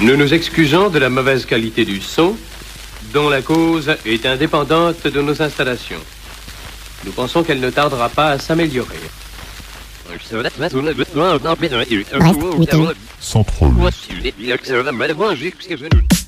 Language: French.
Nous nous excusons de la mauvaise qualité du son, dont la cause est indépendante de nos installations. Nous pensons qu'elle ne tardera pas à s'améliorer. Sans trop long.